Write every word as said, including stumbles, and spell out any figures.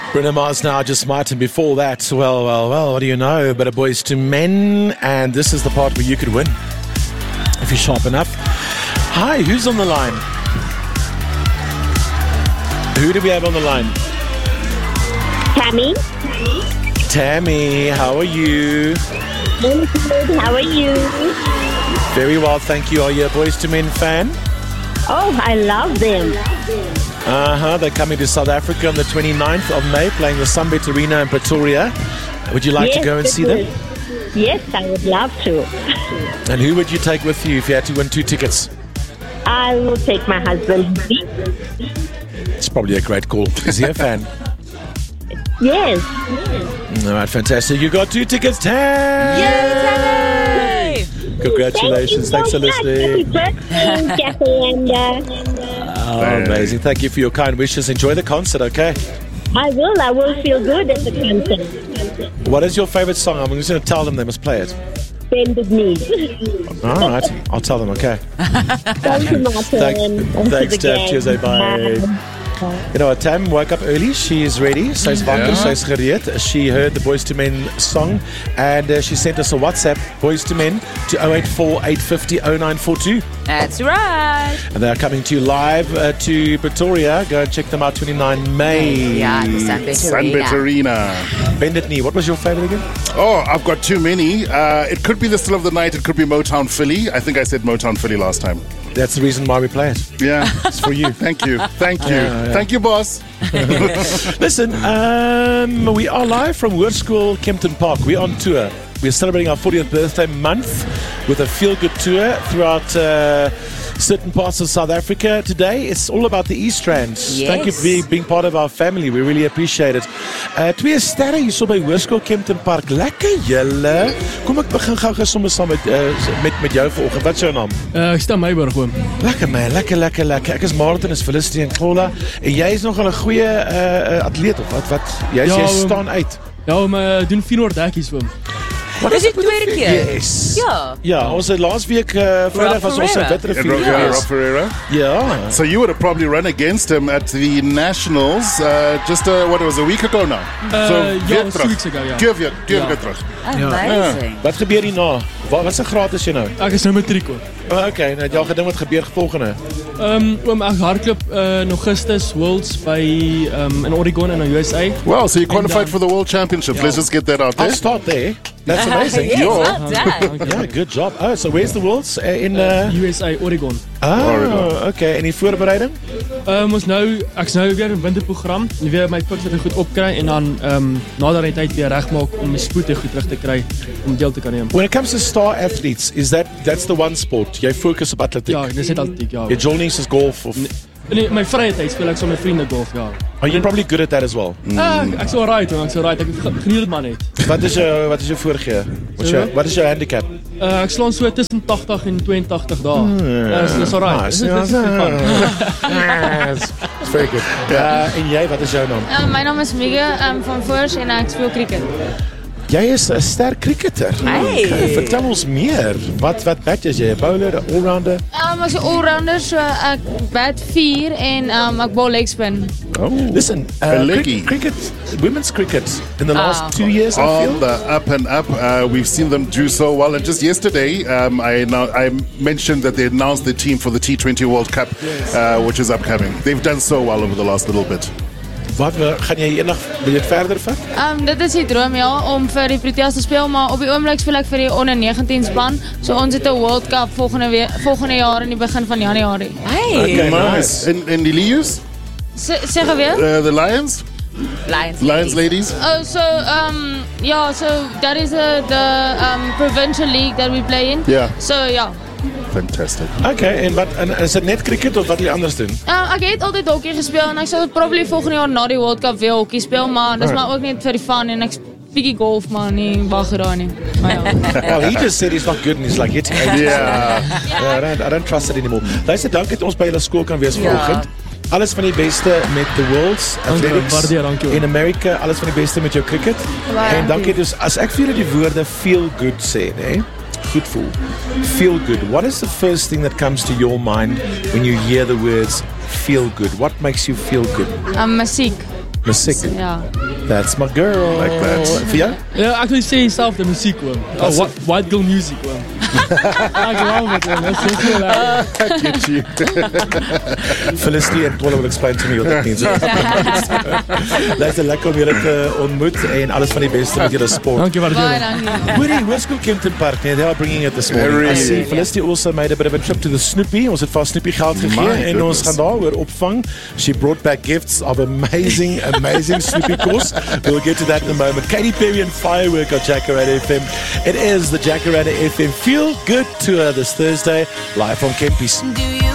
Bruno Mars now, Just Might, and before that, well, well, well, what do you know? But a Boys to Men, and this is the part where you could win if you're sharp enough. Hi, who's on the line? Who do we have on the line? Tammy. Tammy, how are you? Good. How are you? Very well, thank you. Are you a Boys to Men fan? Oh, I love them. Uh-huh, they're coming to South Africa on the twenty-ninth of May, playing the Sunbet Arena in Pretoria. Would you like yes, to go and see them? Yes, I would love to. And who would you take with you if you had to win two tickets? I will take my husband. It's probably a great call. Is he a fan? Yes. All right, fantastic. You got two tickets, Tam! Yay, Tammy! Congratulations. Thank Thanks for listening. Happy birthday, Jackie, and uh, Oh, amazing. Thank you for your kind wishes. Enjoy the concert, okay? I will. I will feel good at the concert. What is your favorite song? I'm just going to tell them they must play it. Bended knees. All right. I'll tell them, okay? Thank you, Martin. Thank, thanks, Tam. Cheers, eh, bye. You know what, Tam woke up early. She is ready. Sy's wakker, sy's gereed. She heard the Boys to Men song and uh, she sent us a WhatsApp, Boys to Men, to oh eight four, eight five oh, oh nine four two. That's right. And they are coming to you live uh, to Pretoria. Go and check them out, twenty-ninth of May. Yeah, the Sunbet Arena. Sunbet Arena. Bended Knee. What was your favorite again? Oh, I've got too many. Uh, it could be the Still of the Night. It could be Motown Philly. I think I said Motown Philly last time. That's the reason why we play it. Yeah. It's for you. Thank you. Thank you. Yeah, yeah. Thank you, boss. Listen, um, we are live from Hoërskool Kempton Park. We're on tour. We're celebrating our fortieth birthday month with a feel-good tour throughout uh, certain parts of South Africa. Today, it's all about the East Rand. Yes. Thank you for being, being part of our family. We really appreciate it. Uh, twee sterre hier so by Hoërskool Kempton Park. Lekker julle. Kom ek begin gou sommer saam met, uh, met, met jou vanoggend. Wat is jou naam? Uh, ek staan Meiburg oom. Lekker man, lekker, lekker, lekker. Ek is Martin, is Felicity en Kola. En jy is nogal 'n goeie uh, atleet of wat? Wat? Jy, Ja, jy oom. staan uit. Ja, oom, uh, doen vierhonderd hekkies oom. Wat Dis die tweede keer. Yes. Ja. Ja, ons het laas week uh, Vrydag was ons Ferreira. Witrifuur And Rob, yeah, Rob geweest. Ferreira. Ja. So you would have probably run against him at the Nationals uh, just uh, what it was a week ago now. Uh, so ja, weer two terug. weeks ago, ja. Twee weer, twee Ja. weer terug. Amazing. Wat gebeur hierna? Wat wat se graad is jy nou? Ek is nou matriek oom. Oh, okay, nou het jy al gedink wat gebeur volgende? Um, oom, ek hardloop uh, in Augustus Worlds by um, in Oregon in die U S A. Well, so you qualified um, for the World Championship. yeah. Let's just get that out I'll there. start there. That's amazing. Yes, Yo. well done. Yeah, good job. Oh, so where's the Worlds? Uh, in uh, U S A, Oregon. Ah, Oregon. okay. En die voorbereiding? Um, ons nou, ek's nou weer in 'n winterprogram. En weer my piks wat goed opkry en dan um, na daardie tyd weer regmaak om my spoed weer goed terug te kry om deel te kan neem. When it comes to star athletes, is that that's the one sport jy fokus op atletiek? Ja, dis net atletiek, ja. Your Jolnies is golf of In my vrye tyd speel ek saam met vriende golf, ja. are you probably good at that as well? Ah, ek's alright, man, ek's alright. Ek geniet dit maar net. Wat is jou wat is jou voorgee? Wat is jou Sorry? wat is jou handicap? Uh, ek slaan so tussen tagtig en tweeëntagtig dae. Uh, dis dis alright. Nice. Dis- dis- dis fun. Yes. It's very good. Ja, en jy, wat is jou naam? Uh, my naam is Mige um, van Voors en ek speel cricket. Jy is 'n sterk cricketer. Hey. Okay, vertel ons meer. Wat wat bat is jy? 'n Bowler, 'n all-rounder? Um, ek is 'n all-rounder, so ek bat vier en um, ek bal legspin. Oh. Listen, uh, A leggy. cricket, women's cricket in the last Ah. two years, I On feel. the up and up, uh, we've seen them do so well. And just yesterday, um, I now I mentioned that they announced the team for the T twenty World Cup, uh, which is upcoming. They've done so well over the last little bit. Wat uh, gaan jy eendag wil jy dit verder vat? Um, dit is die droom ja, om vir die Proteas te speel, maar op die oomblik speel ek vir die onder negentien span. So ons het 'n World Cup volgende we- volgende jaar in die begin van Januarie. Hey. Okay. Nice. nice. And, and the Lions, Se- Zeg weer? uh, the Lions, Lions. Lions ladies. Oh, so um, yeah, so that is uh, the um, provincial league that we play in. Yeah. So ja. Fantastic. Okay, en wat en is dit net cricket of wat wil jy anders doen? Uh, ek het altyd hokkie gespeel en ek sal probably volgende jaar na die World Cup weer hokkie speel, maar dis maar ook net vir die fun en ek bietjie golf maar nie wag gedaan nie. Maar ja. Well, he just said he's not good and he's like hitting eighty. Yeah. Yeah, I don't, I don't trust it anymore. Luister, dankie dat ons by julle skool kan wees Ja. vanoggend. Alles van die beste met the Worlds Athletics waardeer, dankie, in Amerika. Alles van die beste met jou cricket. Baie En dankie dus as ek vir julle die woorde feel good sê, né? Goed voel. Feel good. What is the first thing that comes to your mind when you hear the words feel good? What makes you feel good? Um, musiek. Musiek. Ja. That's my girl. Like that. Vir jou? Ja, ek wil sê self die musiek oom. Oh, white, white girl music oom. Ek hou met hom. Dit is so lekker. Get you. Felicity en Tola will explain to me what that means. Luister, lekker om julle te ontmoet en alles van die beste met julle sport. Dankie Baie waardeer. dankie. Hoorie, Hoërskool Kempton Park, nee, they are bringing it this morning. Really? I see Felicity also made a bit of a trip to the Snoopy. Ons het vir Snoopy geld gegee My en ons goodness. gaan daar oor opvang. She brought back gifts of amazing, amazing Snoopy kos. We'll get to that in a moment. Katy Perry and Firework on Jacaranda F M. It is the Jacaranda F M Feel Good Tour this Thursday, live from Kempies. Do you